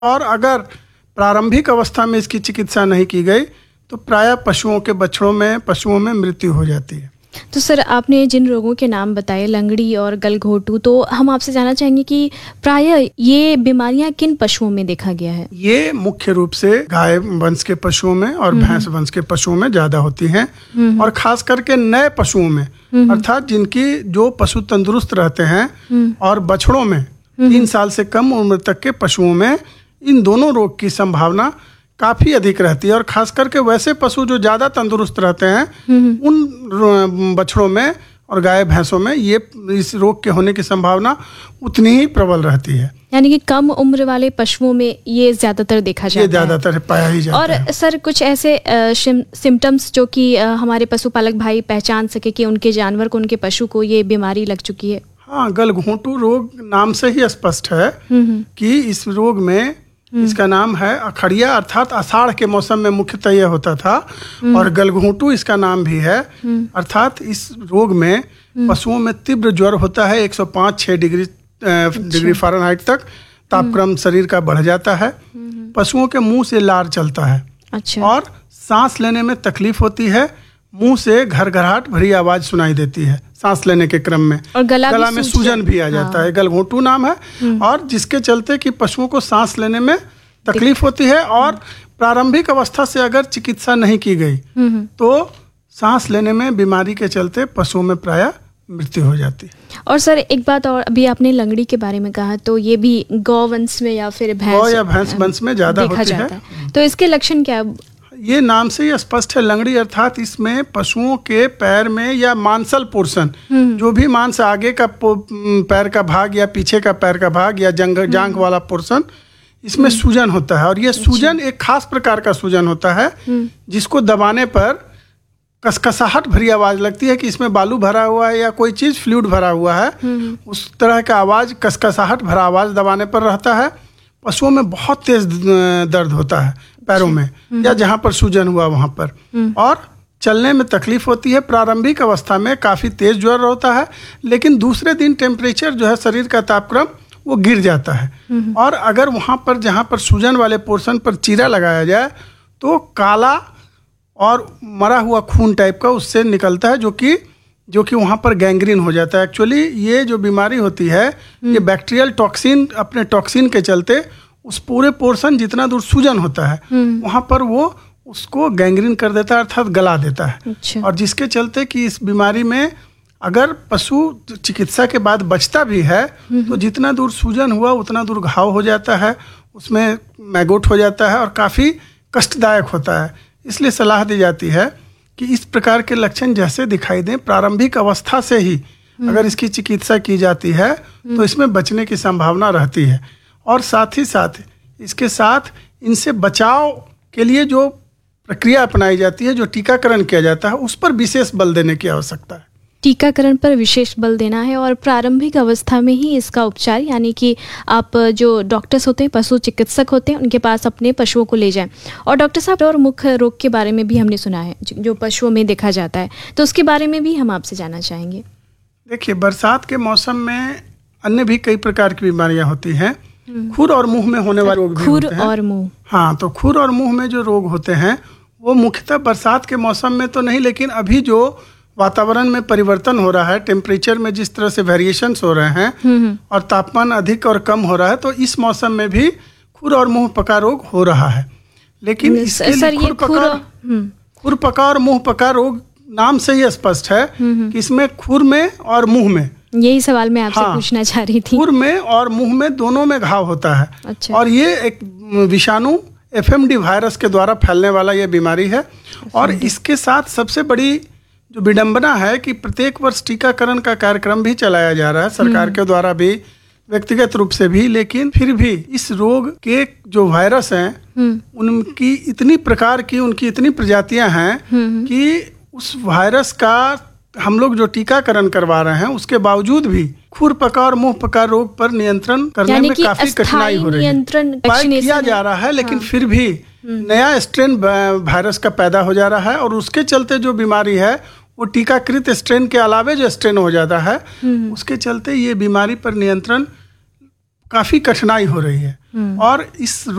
और अगर प्रारंभिक अवस्था में इसकी चिकित्सा नहीं की गई तो प्रायः पशुओं में मृत्यु हो जाती है। तो सर, आपने जिन रोगों के नाम बताए, लंगड़ी और गलघोटू, तो हम आपसे जानना चाहेंगे कि प्रायः ये बीमारियां किन पशुओं में देखा गया है? ये मुख्य रूप से गाय वंश के पशुओं में और भैंस वंश के पशुओं में ज्यादा होती हैं, और खास करके नए पशुओं में, अर्थात जिनकी जो पशु तंदुरुस्त रहते हैं, और बछड़ों में 3 साल से कम उम्र तक के पशुओं में इन दोनों रोग की संभावना काफी अधिक रहती है। और खास करके वैसे पशु जो ज्यादा तंदुरुस्त रहते हैं उन बछड़ों में और गाय भैंसों में ये इस रोग के होने की संभावना उतनी ही प्रबल रहती है। यानी कि कम उम्र वाले पशुओं में ये ज्यादातर देखा जाता है। ये ज्यादातर पाया ही जाता है। और सर, कुछ ऐसे सिम्टम्स जो कि हमारे पशुपालक भाई पहचान सके कि उनके जानवर को, उनके पशु को ये बीमारी लग चुकी है? हाँ, गलघोंटू रोग नाम से ही स्पष्ट है कि इस रोग में, इसका नाम है अखड़िया, अर्थात आषाढ़ के मौसम में मुख्यतः यह होता था, और गलघोंटू इसका नाम भी है। अर्थात इस रोग में पशुओं में तीव्र ज्वर होता है, 105-6 डिग्री फ़ारेनहाइट तक तापक्रम शरीर का बढ़ जाता है। पशुओं के मुंह से लार चलता है। अच्छा। और सांस लेने में तकलीफ होती है, मुंह से घरघराहट भरी आवाज सुनाई देती है सांस लेने के क्रम में, और गला में सूजन भी आ जाता है। गलघोंटू नाम है, और जिसके चलते कि पशुओं को सांस लेने में तकलीफ होती है, और प्रारंभिक अवस्था से अगर चिकित्सा नहीं की गई तो सांस लेने में बीमारी के चलते पशुओं में प्रायः मृत्यु हो जाती है। और सर, एक बात और, अभी आपने लंगड़ी के बारे में कहा, तो ये भी गौवंश में या फिर भैंस वंश में ज्यादा होती है। तो इसके लक्षण क्या? ये नाम से ही स्पष्ट है, लंगड़ी, अर्थात इसमें पशुओं के पैर में या मांसल पोर्शन, जो भी मांस आगे का पैर का भाग या पीछे का पैर का भाग या जांघ वाला पोर्शन, इसमें सूजन होता है। और ये सूजन एक खास प्रकार का सूजन होता है जिसको दबाने पर कसकसाहट भरी आवाज लगती है कि इसमें बालू भरा हुआ है या कोई चीज फ्लूइड भरा हुआ है। उस तरह का आवाज, कसकसाहट भरा आवाज दबाने पर रहता है। पशुओं में बहुत तेज दर्द होता है पैरों में, या जहां पर सूजन हुआ वहां पर, और चलने में तकलीफ होती है। प्रारंभिक अवस्था में काफी तेज ज्वर होता है, लेकिन दूसरे दिन टेम्परेचर जो है, शरीर का तापक्रम वो गिर जाता है। और अगर वहां पर, जहां पर सूजन वाले पोर्शन पर चीरा लगाया जाए तो काला और मरा हुआ खून टाइप का उससे निकलता है, जो कि वहाँ पर गैंग्रीन हो जाता है। एक्चुअली ये जो बीमारी होती है, ये बैक्टीरियल टॉक्सिन, अपने टॉक्सिन के चलते उस पूरे पोर्शन जितना दूर सूजन होता है वहाँ पर वो उसको गैंग्रीन कर देता है, अर्थात गला देता है। अच्छा। और जिसके चलते कि इस बीमारी में अगर पशु चिकित्सा के बाद बचता भी है तो जितना दूर सूजन हुआ उतना दूर घाव हो जाता है, उसमें मैगोट हो जाता है और काफ़ी कष्टदायक होता है। इसलिए सलाह दी जाती है कि इस प्रकार के लक्षण जैसे दिखाई दें, प्रारंभिक अवस्था से ही अगर इसकी चिकित्सा की जाती है तो इसमें बचने की संभावना रहती है। और साथ ही साथ इसके साथ इनसे बचाव के लिए जो प्रक्रिया अपनाई जाती है, जो टीकाकरण किया जाता है, उस पर विशेष बल देने की आवश्यकता है। टीकाकरण पर विशेष बल देना है, और प्रारंभिक अवस्था में ही इसका उपचार, यानी कि आप जो डॉक्टर्स होते हैं, पशु चिकित्सक होते हैं, उनके पास अपने पशुओं को ले जाएं। और डॉक्टर साहब, और मुख्य रोग के बारे में भी हमने सुना है जो पशुओं में देखा जाता है, तो उसके बारे में भी हम आपसे जानना चाहेंगे। देखिए, बरसात के मौसम में अन्य भी कई प्रकार की बीमारियां होती हैं। खुर और मुंह में होने वाले रोग भी होते हैं। खुर और मुंह, हाँ, तो खुर और मुंह में जो रोग होते हैं वो मुख्यतः बरसात के मौसम में तो नहीं, लेकिन अभी जो वातावरण में परिवर्तन हो रहा है, टेम्परेचर में जिस तरह से वेरिएशंस हो रहे हैं और तापमान अधिक और कम हो रहा है, तो इस मौसम में भी खुर और मुंह पका रोग हो रहा है। लेकिन इसके लिए खुर पका और मुंह पका रोग नाम से ही स्पष्ट है कि इसमें खुर में और मुंह में, यही सवाल मैं आपसे पूछना चाह रही थी, खुर में और मुंह में दोनों में घाव होता है। अच्छा। और ये एक विषाणु FMD वायरस के द्वारा फैलने वाला ये बीमारी है। और इसके साथ सबसे बड़ी जो विडंबना है कि प्रत्येक वर्ष टीकाकरण का कार्यक्रम भी चलाया जा रहा है, सरकार के द्वारा भी, व्यक्तिगत रूप से भी, लेकिन फिर भी इस रोग के जो वायरस हैं उनकी इतनी प्रकार की, उनकी इतनी प्रजातियां हैं कि उस वायरस का हम लोग जो टीकाकरण करवा रहे हैं उसके बावजूद भी खुर पका और मुंह पका रोग पर नियंत्रण करने में काफी कठिनाई हो रही है। उपाय किया जा रहा है, लेकिन फिर भी नया स्ट्रेन वायरस का पैदा हो जा रहा है, और उसके चलते जो बीमारी है वो टीकाकृत स्ट्रेन के अलावे जो स्ट्रेन हो जाता है, उसके चलते ये बीमारी पर नियंत्रण काफी कठिनाई हो रही है। और इस